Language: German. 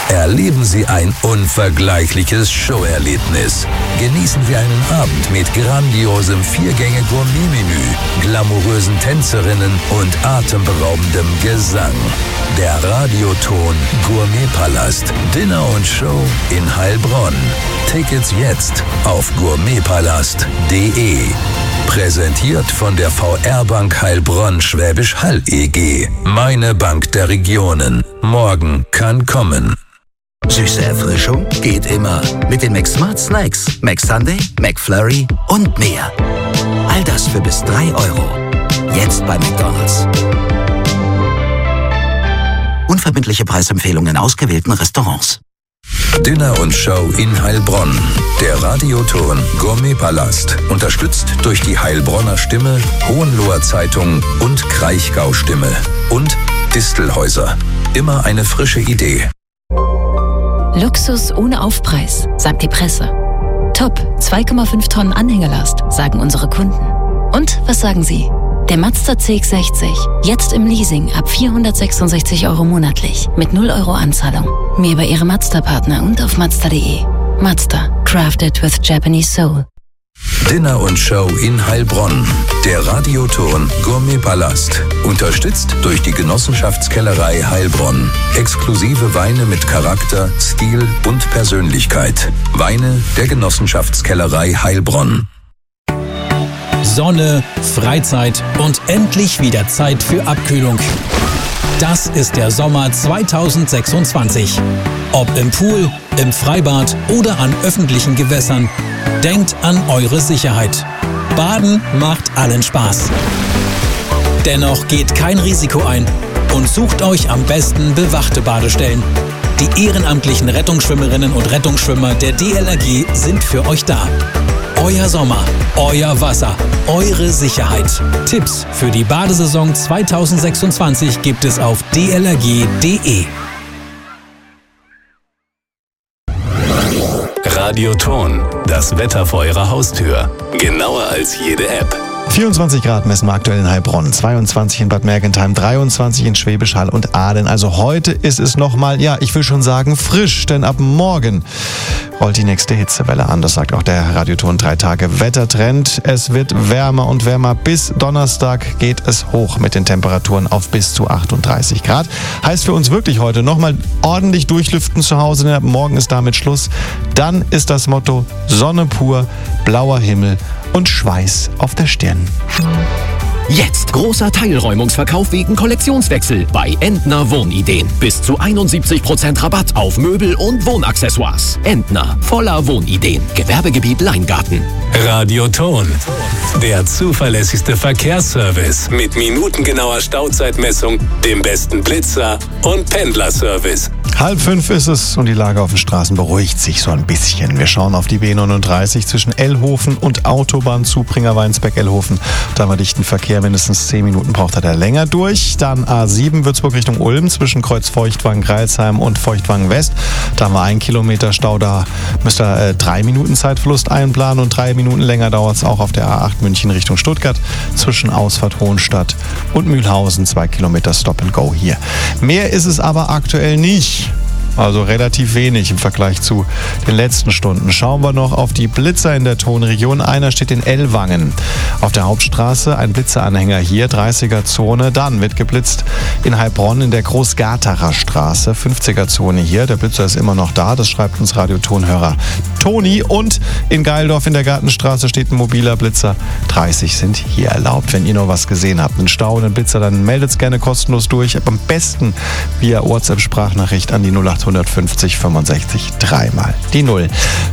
Erleben Sie ein unvergleichliches Showerlebnis. Genießen Sie einen Abend mit grandiosem 4-Gänge-Gourmet-Menü, glamourösen Tänzerinnen und atemberaubendem Gesang. Der Radioton Gourmetpalast. Dinner und Show in Heilbronn. Tickets jetzt auf gourmetpalast.de. Präsentiert von der VR-Bank Heilbronn Schwäbisch Hall EG. Meine Bank der Regionen. Morgen kann kommen. Süße Erfrischung geht immer. Mit den McSmart Snacks, McSunday, McFlurry und mehr. All das für bis 3 Euro. Jetzt bei McDonald's. Unverbindliche Preisempfehlungen in ausgewählten Restaurants. Dinner und Show in Heilbronn. Der Radioton Gourmetpalast. Unterstützt durch die Heilbronner Stimme, Hohenloher Zeitung und Kraichgau Stimme. Und Distelhäuser. Immer eine frische Idee. Luxus ohne Aufpreis, sagt die Presse. Top, 2,5 Tonnen Anhängerlast, sagen unsere Kunden. Und was sagen Sie? Der Mazda CX-60, jetzt im Leasing ab 466 Euro monatlich, mit 0 Euro Anzahlung. Mehr bei Ihrem Mazda-Partner und auf Mazda.de. Mazda, crafted with Japanese soul. Dinner und Show in Heilbronn. Der Radioton Gourmetpalast. Unterstützt durch die Genossenschaftskellerei Heilbronn. Exklusive Weine mit Charakter, Stil und Persönlichkeit. Weine der Genossenschaftskellerei Heilbronn. Sonne, Freizeit und endlich wieder Zeit für Abkühlung. Das ist der Sommer 2026. Ob im Pool, im Freibad oder an öffentlichen Gewässern, denkt an eure Sicherheit. Baden macht allen Spaß. Dennoch geht kein Risiko ein und sucht euch am besten bewachte Badestellen. Die ehrenamtlichen Rettungsschwimmerinnen und Rettungsschwimmer der DLRG sind für euch da. Euer Sommer, euer Wasser, eure Sicherheit. Tipps für die Badesaison 2026 gibt es auf dlrg.de. Radioton, das Wetter vor Ihrer Haustür. Genauer als jede App. 24 Grad messen wir aktuell in Heilbronn, 22 in Bad Mergentheim, 23 in Schwäbisch Hall und Aalen. Also heute ist es nochmal, ja, ich will schon sagen frisch, denn ab morgen rollt die nächste Hitzewelle an. Das sagt auch der Radioton 3-Tage-Wettertrend. Es wird wärmer und wärmer. Bis Donnerstag geht es hoch mit den Temperaturen auf bis zu 38 Grad. Heißt für uns wirklich heute nochmal ordentlich durchlüften zu Hause, denn ab morgen ist damit Schluss. Dann ist das Motto Sonne pur, blauer Himmel und Schweiß auf der Stirn. Jetzt großer Teilräumungsverkauf wegen Kollektionswechsel bei Entner Wohnideen. Bis zu 71% Rabatt auf Möbel und Wohnaccessoires. Entner, voller Wohnideen. Gewerbegebiet Leingarten. Radioton, der zuverlässigste Verkehrsservice mit minutengenauer Stauzeitmessung, dem besten Blitzer und Pendlerservice. 4:30 ist es und die Lage auf den Straßen beruhigt sich so ein bisschen. Wir schauen auf die B39 zwischen Ellhofen und Autobahnzubringer Weinsberg-Ellhofen. Da haben wir dichten Verkehr, mindestens 10 Minuten braucht er da länger durch. Dann A7 Würzburg Richtung Ulm zwischen Kreuz Feuchtwangen-Greilsheim und Feuchtwangen-West. Da haben wir 1 Kilometer Stau, da müsst ihr 3 Minuten Zeitverlust einplanen und 3 Minuten länger dauert es auch auf der A8 München Richtung Stuttgart zwischen Ausfahrt Hohenstadt und Mühlhausen. 2 Kilometer Stop and Go hier. Mehr ist es aber aktuell nicht. Also relativ wenig im Vergleich zu den letzten Stunden. Schauen wir noch auf die Blitzer in der Tonregion. Einer steht in Ellwangen auf der Hauptstraße, ein Blitzeranhänger hier, 30er-Zone. Dann wird geblitzt in Heilbronn in der Großgartacher Straße, 50er-Zone hier. Der Blitzer ist immer noch da, das schreibt uns Radiotonhörer Toni. Und in Geildorf in der Gartenstraße steht ein mobiler Blitzer. 30 sind hier erlaubt. Wenn ihr noch was gesehen habt, einen Stau, einen Blitzer, dann meldet es gerne kostenlos durch. Am besten via WhatsApp-Sprachnachricht an die 0850 65 3 mal die 0.